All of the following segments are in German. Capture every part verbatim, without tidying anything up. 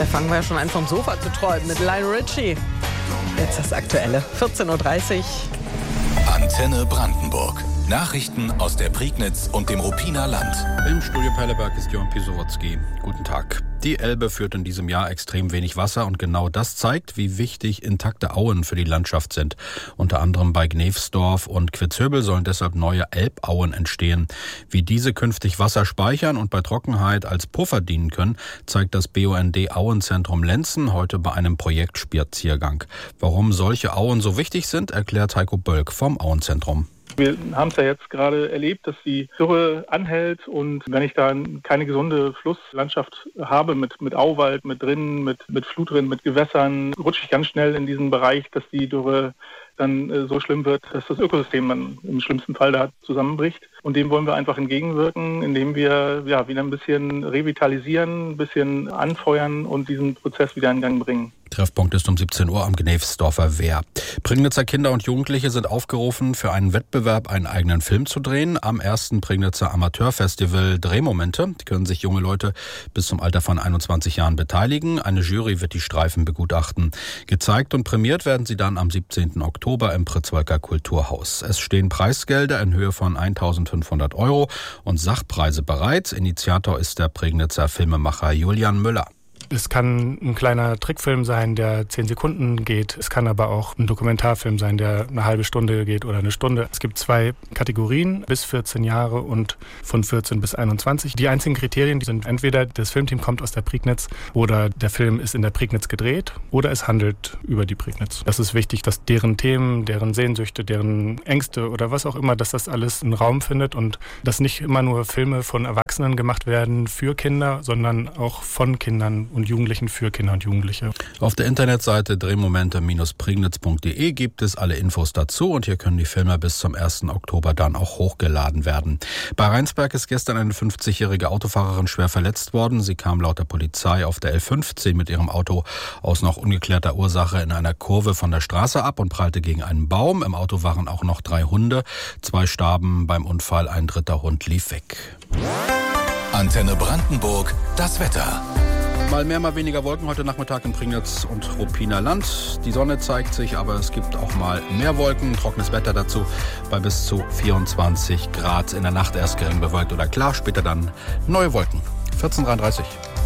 fangen wir schon an, vom Sofa zu träumen mit Lionel Richie. Jetzt das Aktuelle, vierzehn Uhr dreißig. Antenne Brandenburg. Nachrichten aus der Prignitz und dem Ruppiner Land. Im Studio Perleberg ist Johann Pisowotzki. Guten Tag. Die Elbe führt in diesem Jahr extrem wenig Wasser und genau das zeigt, wie wichtig intakte Auen für die Landschaft sind. Unter anderem bei Gnevsdorf und Quitzhöbel sollen deshalb neue Elbauen entstehen. Wie diese künftig Wasser speichern und bei Trockenheit als Puffer dienen können, zeigt das B U N D Auenzentrum Lenzen heute bei einem Projektspaziergang. Warum solche Auen so wichtig sind, erklärt Heiko Bölk vom Auenzentrum. Wir haben es ja jetzt gerade erlebt, dass die Dürre anhält und wenn ich da keine gesunde Flusslandschaft habe mit, mit Auwald, mit Rinnen, mit, mit Flutrinnen, mit Gewässern, rutsche ich ganz schnell in diesen Bereich, dass die Dürre dann äh, so schlimm wird, dass das Ökosystem dann im schlimmsten Fall da zusammenbricht. Und dem wollen wir einfach entgegenwirken, indem wir ja wieder ein bisschen revitalisieren, ein bisschen anfeuern und diesen Prozess wieder in Gang bringen. Treffpunkt ist um siebzehn Uhr am Gnevsdorfer Wehr. Prignitzer Kinder und Jugendliche sind aufgerufen, für einen Wettbewerb einen eigenen Film zu drehen. Am ersten Prignitzer Amateurfestival Drehmomente können sich junge Leute bis zum Alter von einundzwanzig Jahren beteiligen. Eine Jury wird die Streifen begutachten. Gezeigt und prämiert werden sie dann am siebzehnten Oktober im Pritzwalker Kulturhaus. Es stehen Preisgelder in Höhe von eintausendfünfhundert Euro und Sachpreise bereit. Initiator ist der Prignitzer Filmemacher Julian Müller. Es kann ein kleiner Trickfilm sein, der zehn Sekunden geht. Es kann aber auch ein Dokumentarfilm sein, der eine halbe Stunde geht oder eine Stunde. Es gibt zwei Kategorien, bis vierzehn Jahre und von vierzehn bis einundzwanzig. Die einzigen Kriterien, die sind entweder das Filmteam kommt aus der Prignitz oder der Film ist in der Prignitz gedreht oder es handelt über die Prignitz. Das ist wichtig, dass deren Themen, deren Sehnsüchte, deren Ängste oder was auch immer, dass das alles einen Raum findet und dass nicht immer nur Filme von Erwachsenen gemacht werden für Kinder, sondern auch von Kindern und Jugendlichen für Kinder und Jugendliche. Auf der Internetseite drehmomente Bindestrich prignitz punkt de gibt es alle Infos dazu und hier können die Filme bis zum ersten Oktober dann auch hochgeladen werden. Bei Rheinsberg ist gestern eine fünfzigjährige Autofahrerin schwer verletzt worden. Sie kam laut der Polizei auf der L fünfzehn mit ihrem Auto aus noch ungeklärter Ursache in einer Kurve von der Straße ab und prallte gegen einen Baum. Im Auto waren auch noch drei Hunde. Zwei starben beim Unfall, ein dritter Hund lief weg. Antenne Brandenburg, das Wetter. Mal mehr, mal weniger Wolken heute Nachmittag in Prignitz und Ruppiner Land. Die Sonne zeigt sich, aber es gibt auch mal mehr Wolken. Trockenes Wetter dazu bei bis zu vierundzwanzig Grad. In der Nacht erst gering bewölkt oder klar, später dann neue Wolken. vierzehn Uhr dreiunddreißig.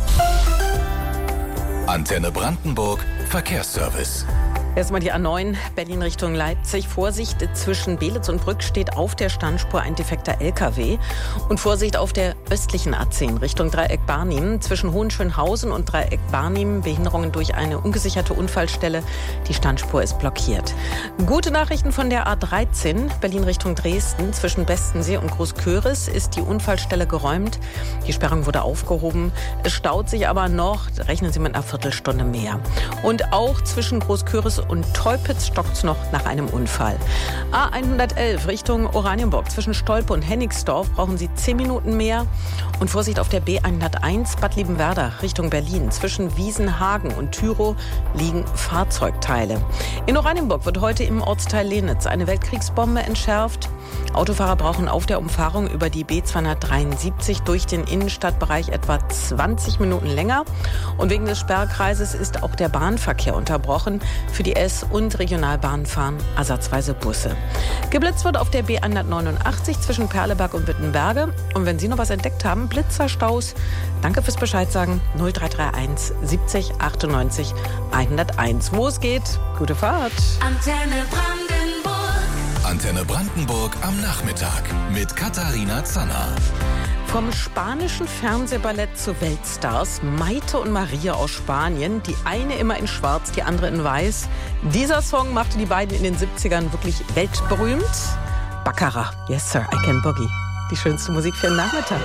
Antenne Brandenburg, Verkehrsservice. Erstmal die A neun, Berlin Richtung Leipzig. Vorsicht, zwischen Belitz und Brück steht auf der Standspur ein defekter L K W. Und Vorsicht auf der östlichen A zehn Richtung Dreieck Barnim. Zwischen Hohenschönhausen und Dreieck Barnim Behinderungen durch eine ungesicherte Unfallstelle. Die Standspur ist blockiert. Gute Nachrichten von der A dreizehn, Berlin Richtung Dresden. Zwischen Bestensee und Großköris ist die Unfallstelle geräumt. Die Sperrung wurde aufgehoben. Es staut sich aber noch, rechnen Sie mit einer Viertelstunde mehr. Und auch zwischen Großköris und Teupitz stockt's noch nach einem Unfall. A hundertelf Richtung Oranienburg. Zwischen Stolpe und Hennigsdorf brauchen Sie zehn Minuten mehr. Und Vorsicht auf der B hunderteins Bad Liebenwerda Richtung Berlin. Zwischen Wiesenhagen und Tyrow liegen Fahrzeugteile. In Oranienburg wird heute im Ortsteil Lenitz eine Weltkriegsbombe entschärft. Autofahrer brauchen auf der Umfahrung über die B zweihundertdreiundsiebzig durch den Innenstadtbereich etwa zwanzig Minuten länger. Und wegen des Sperrkreises ist auch der Bahnverkehr unterbrochen. Für die S- und Regionalbahnen fahren ersatzweise Busse. Geblitzt wird auf der B hundertneunundachtzig zwischen Perleberg und Wittenberge. Und wenn Sie noch was entdeckt haben, Blitzerstaus, danke fürs Bescheid sagen. null drei drei eins siebzig achtundneunzig hunderteins. Wo es geht, gute Fahrt. Antenne Brandenburg. Antenne Brandenburg am Nachmittag mit Katharina Zanner. Vom spanischen Fernsehballett zu Weltstars, Maite und Maria aus Spanien, die eine immer in schwarz, die andere in weiß. Dieser Song machte die beiden in den siebzigern wirklich weltberühmt. Baccarat, yes sir, I can boogie. Die schönste Musik für den Nachmittag.